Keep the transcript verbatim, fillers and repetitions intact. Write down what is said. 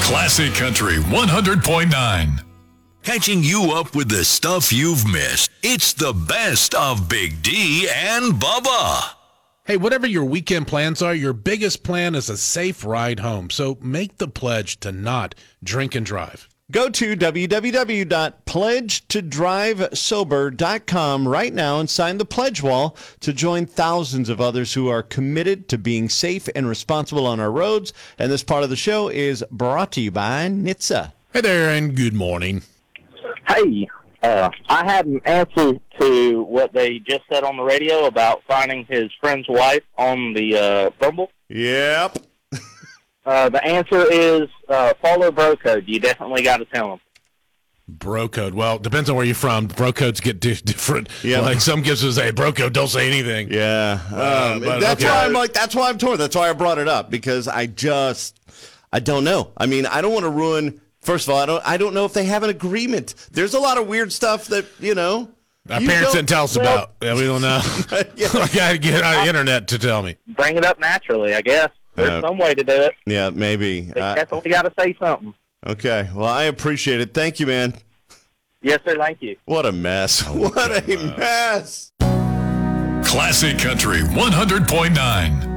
Classic Country one hundred point nine. Catching you up with the stuff you've missed. It's the best of Big D and Bubba. Hey, whatever your weekend plans are, your biggest plan is a safe ride home. So make the pledge to not drink and drive. Go to w w w dot pledge to drive sober dot com right now and sign the pledge wall to join thousands of others who are committed to being safe and responsible on our roads. And this part of the show is brought to you by N H T S A. Hey there, and good morning. Hey, uh, I had an answer to what they just said on the radio about finding his friend's wife on the uh, Bumble. Yep. Uh, the answer is uh, follow bro code. You definitely got to tell them. Bro code. Well, depends on where you're from. Bro codes get di- different. Yeah. Like some kids will say, bro code, don't say anything. Yeah. Uh, Um, but, that's okay. why I'm like, that's why I'm torn. That's why I brought it up, because I just, I don't know. I mean, I don't want to ruin, first of all, I don't, I don't know if they have an agreement. There's a lot of weird stuff that, you know. Our you parents don't- didn't tell us well- about. Yeah, we don't know. Yeah. I got to get on the internet to tell me. Bring it up naturally, I guess. There's Uh, some way to do it. Yeah, maybe. They Uh, definitely got to say something. okay. Well, I appreciate it. Thank you, man. Yes, sir. Thank you. What a mess. What a mess. Classic Country one hundred point nine.